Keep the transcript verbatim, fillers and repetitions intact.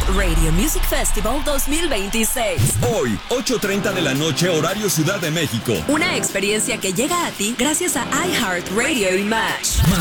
Radio Music Festival dos mil veintiséis. Hoy, ocho treinta de la noche, horario Ciudad de México. Una experiencia que llega a ti gracias a iHeartRadio y Match.